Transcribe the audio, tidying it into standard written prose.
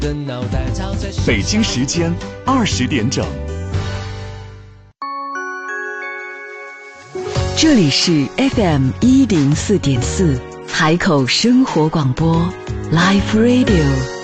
北京时间20点整。 这里是 FM104.4海口生活广播 Live Radio。